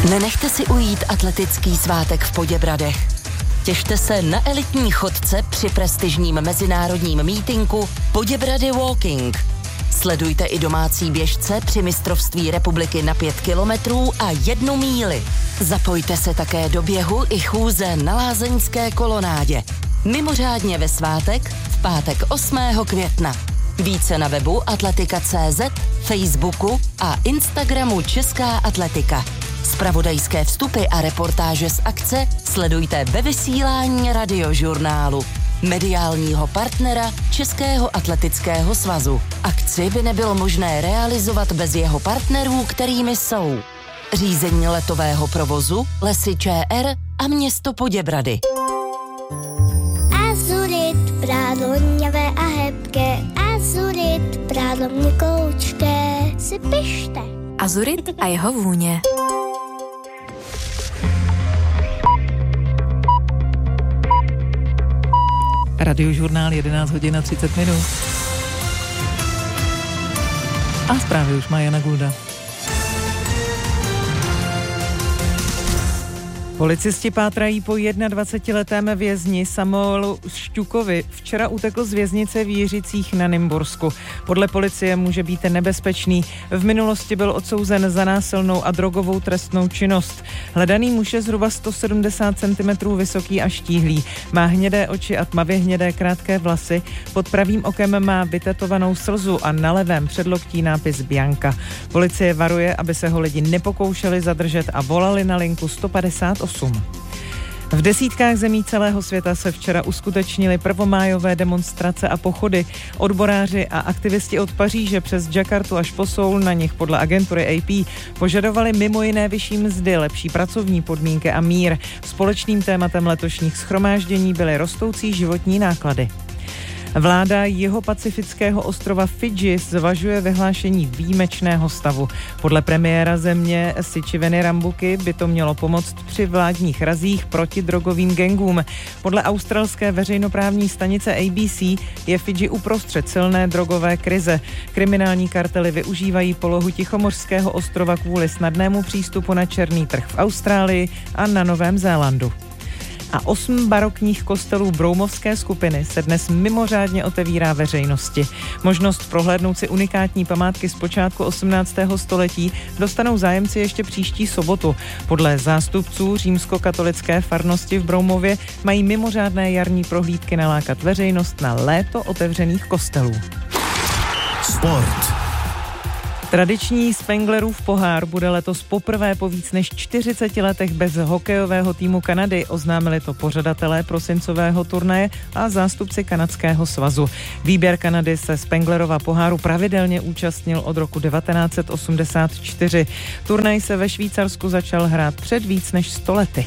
Nenechte si ujít atletický svátek v Poděbradech. Těšte se na elitní chodce při prestižním mezinárodním mítinku Poděbrady Walking. Sledujte i domácí běžce při mistrovství republiky na 5 kilometrů a 1 míli. Zapojte se také do běhu i chůze na lázeňské kolonádě. Mimořádně ve svátek v pátek 8. května. Více na webu atletika.cz, Facebooku a Instagramu Česká atletika. Zpravodajské vstupy a reportáže z akce sledujte ve vysílání Radiožurnálu, mediálního partnera Českého atletického svazu. Akci by nebylo možné realizovat bez jeho partnerů, kterými jsou řízení letového provozu, Lesy ČR a město Poděbrady. Azurit, prádlo hněvé a hebké, Azurit, prádlo měkoučké, si pište. Azurit a jeho vůně. Radiožurnál 11 hodin a 30 minut. A zprávy už má Jana Gulda. Policisti pátrají po 21letém vězni Samuelu Šťukovi. Včera utekl z věznice v Jiřicích na Nymbursku. Podle policie může být nebezpečný. V minulosti byl odsouzen za násilnou a drogovou trestnou činnost. Hledaný muž je zhruba 170 cm vysoký a štíhlý. Má hnědé oči a tmavě hnědé krátké vlasy. Pod pravým okem má vytetovanou slzu a na levém předloktí nápis Bianca. Policie varuje, aby se ho lidi nepokoušeli zadržet a volali na linku 158. V desítkách zemí celého světa se včera uskutečnily prvomájové demonstrace a pochody. Odboráři a aktivisti od Paříže přes Jakartu až po Soul, na nich podle agentury AP požadovali mimo jiné vyšší mzdy, lepší pracovní podmínky a mír. Společným tématem letošních shromáždění byly rostoucí životní náklady. Vláda jihopacifického ostrova Fidži zvažuje vyhlášení výjimečného stavu. Podle premiéra země Sičiveny Rambuky by to mělo pomoct při vládních razích proti drogovým gangům. Podle australské veřejnoprávní stanice ABC je Fidži uprostřed silné drogové krize. Kriminální kartely využívají polohu Tichomořského ostrova kvůli snadnému přístupu na černý trh v Austrálii a na Novém Zélandu. A 8 barokních kostelů broumovské skupiny se dnes mimořádně otevírá veřejnosti. Možnost prohlédnout si unikátní památky z počátku 18. století dostanou zájemci ještě příští sobotu. Podle zástupců římskokatolické farnosti v Broumově mají mimořádné jarní prohlídky nalákat veřejnost na léto otevřených kostelů. Sport. Tradiční Spenglerův pohár bude letos poprvé po víc než 40 letech bez hokejového týmu Kanady, oznámili to pořadatelé prosincového turnaje a zástupci kanadského svazu. Výběr Kanady se Spenglerova poháru pravidelně účastnil od roku 1984. Turnaj se ve Švýcarsku začal hrát před víc než 100 lety.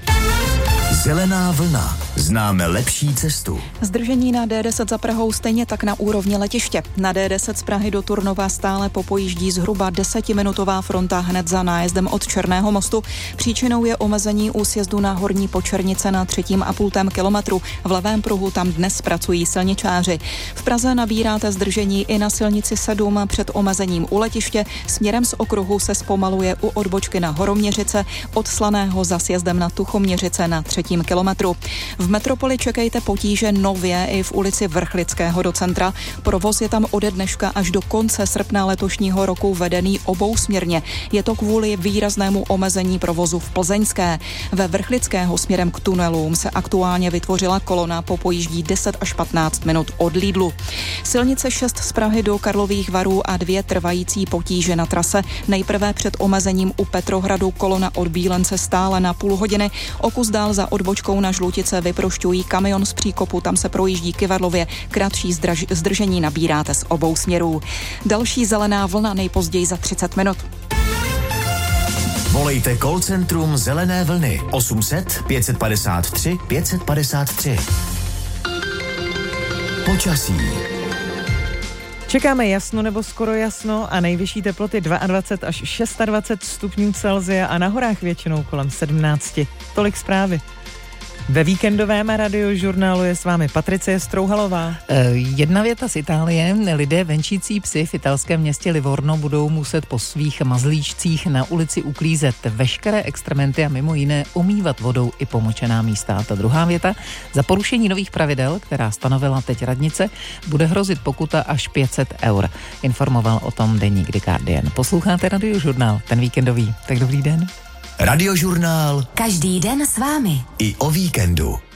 Zelená vlna. Známe lepší cestu. Zdržení na D10 za Prahou stejně tak na úrovni letiště. Na D10 z Prahy do Turnova stále popojíždí zhruba 10minutová fronta hned za nájezdem od Černého mostu. Příčinou je omezení u sjezdu na Horní Počernice na 3,5 kilometru. V levém pruhu tam dnes pracují silničáři. V Praze nabíráte zdržení i na silnici 7 před omezením u letiště. Směrem z okruhu se zpomaluje u odbočky na Horoměřice, od Slaného za sjezdem na Tuchoměřice na 3. kilometru. V metropoli čekejte potíže nově i v ulici Vrchlického do centra. Provoz je tam ode dneška až do konce srpna letošního roku vedený obousměrně. Je to kvůli výraznému omezení provozu v Plzeňské. Ve Vrchlického směrem k tunelům se aktuálně vytvořila kolona, popojíždí 10 až 15 minut od Lidlu. Silnice 6 z Prahy do Karlových Varů a 2 trvající potíže na trase. Nejprve před omezením u Petrohradu kolona od Bílence stále na půl hodiny. O kus dál za odbočkou na Žlutice vyprošťují kamion z příkopu, tam se projíždí Kyvarlově. Kratší zdržení nabíráte z obou směrů. Další zelená vlna nejpozději za 30 minut. Volejte call centrum Zelené vlny 800 553 553. Počasí. Čekáme jasno nebo skoro jasno a nejvyšší teploty 22 až 26 stupňů Celsia a na horách většinou kolem 17. Tolik zprávy. Ve víkendovém radiožurnálu je s vámi Patricie Strouhalová. Jedna věta z Itálie. Lidé venčící psy v italském městě Livorno budou muset po svých mazlíčcích na ulici uklízet veškeré extrementy a mimo jiné umývat vodou i pomočená místa. A ta druhá věta. Za porušení nových pravidel, která stanovila teď radnice, bude hrozit pokuta až 500 eur. Informoval o tom deník The Guardian. Posloucháte radiožurnál, ten víkendový. Tak dobrý den. Radiožurnál. Každý den s vámi. I o víkendu.